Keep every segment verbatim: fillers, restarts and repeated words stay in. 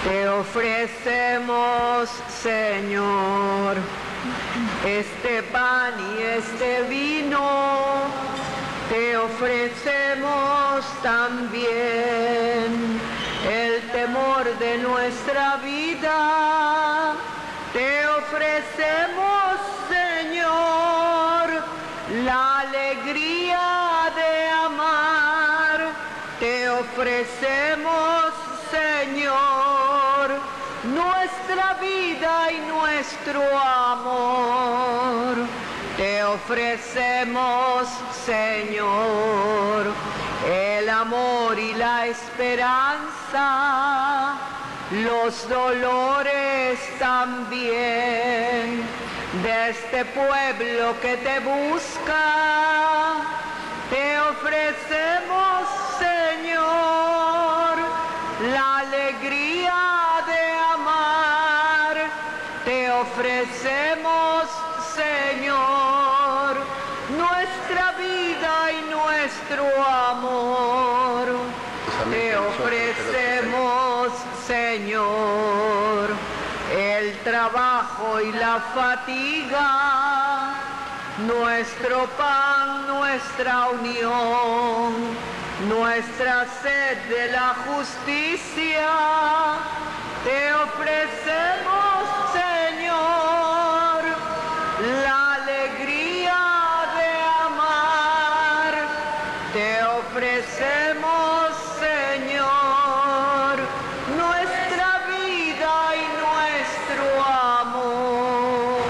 Te ofrecemos, Señor, este pan y este vino. Te ofrecemos también el temor de nuestra vida. Te ofrecemos, Señor, la alegría de amar. Te ofrecemos, Señor, nuestra vida y nuestro amor. Te ofrecemos, Señor, el amor y la esperanza, los dolores también de este pueblo que te busca. Te ofrecemos, Señor, la alegría de amar. Te ofrecemos, Señor, nuestra vida y nuestro amor. Te ofrecemos, Señor, el trabajo y la fatiga, nuestro pan, nuestra unión, nuestra sed de la justicia. Te ofrecemos, Señor, la alegría de amar. Te ofrecemos, Señor, nuestra vida y nuestro amor.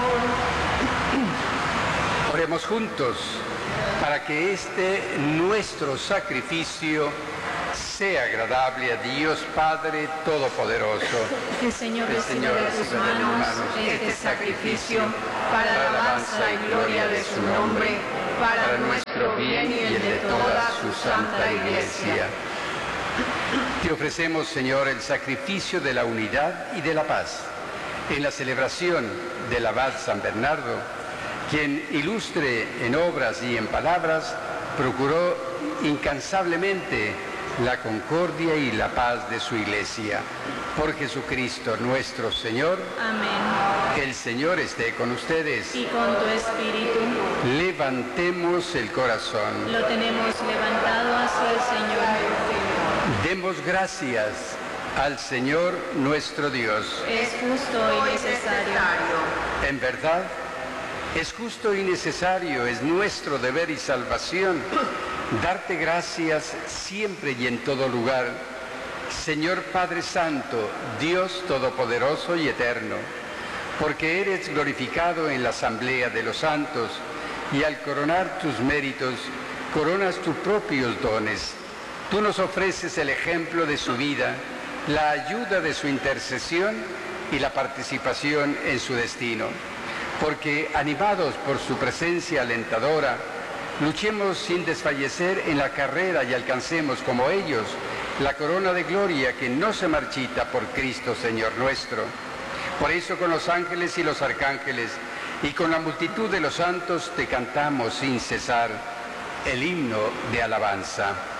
Oremos juntos para que este nuestro sacrificio sea agradable a Dios Padre Todopoderoso. El Señor El Señor reciba de tus manos este sacrificio para la alabanza y gloria de su nombre, para nuestro bien y el de toda su santa Iglesia. Te ofrecemos, Señor, el sacrificio de la unidad y de la paz en la celebración del abad San Bernardo, quien ilustre en obras y en palabras procuró incansablemente la concordia y la paz de su Iglesia. Por Jesucristo nuestro Señor. Amén. El Señor esté con ustedes. Y con tu espíritu. Levantemos el corazón. Lo tenemos levantado hacia el Señor. Demos gracias al Señor nuestro Dios. Es justo y necesario. En verdad, es justo y necesario, es nuestro deber y salvación darte gracias siempre y en todo lugar, Señor Padre Santo, Dios Todopoderoso y Eterno, porque eres glorificado en la asamblea de los santos y al coronar tus méritos, coronas tus propios dones. Tú nos ofreces el ejemplo de su vida, la ayuda de su intercesión y la participación en su destino. Porque, animados por su presencia alentadora, luchemos sin desfallecer en la carrera y alcancemos, como ellos, la corona de gloria que no se marchita por Cristo Señor nuestro. Por eso, con los ángeles y los arcángeles y con la multitud de los santos, te cantamos sin cesar el himno de alabanza.